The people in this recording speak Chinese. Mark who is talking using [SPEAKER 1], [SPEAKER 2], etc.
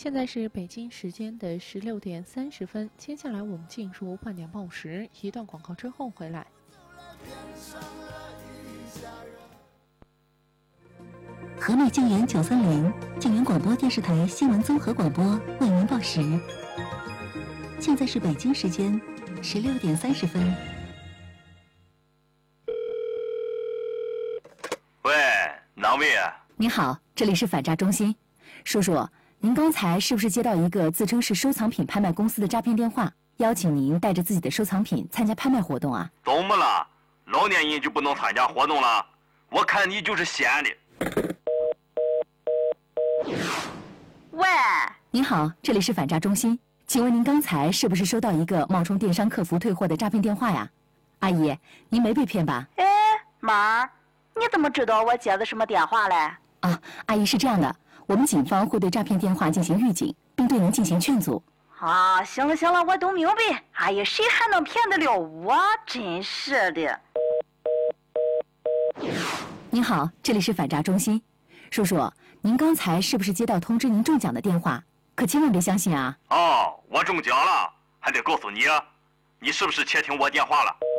[SPEAKER 1] 现在是北京时间的16:30，接下来我们进入半点报时，一段广告之后回来。
[SPEAKER 2] 河内静园930静园广播电视台新闻综合广播为您报时。现在是北京时间16:30。
[SPEAKER 3] 喂，哪位啊？
[SPEAKER 2] 您好，这里是反诈中心。叔叔，您刚才是不是接到一个自称是收藏品拍卖公司的诈骗电话，邀请您带着自己的收藏品参加拍卖活动啊？
[SPEAKER 3] 怎么了？老年人就不能参加活动了？我看你就是闲的。
[SPEAKER 4] 喂，
[SPEAKER 2] 您好，这里是反诈中心，请问您刚才是不是收到一个冒充电商客服退货的诈骗电话呀？阿姨，您没被骗吧？
[SPEAKER 4] 哎，妈儿，你怎么知道我接的什么电话嘞？
[SPEAKER 2] 啊，阿姨是这样的，我们警方会对诈骗电话进行预警，并对您进行劝阻。
[SPEAKER 4] 啊，行了行了，我都明白。哎呀，谁还能骗得了我？真是的。
[SPEAKER 2] 您好，这里是反诈中心，叔叔，您刚才是不是接到通知您中奖的电话？可千万别相信啊！
[SPEAKER 3] 哦，我中奖了，还得告诉你啊，你是不是窃听我电话了？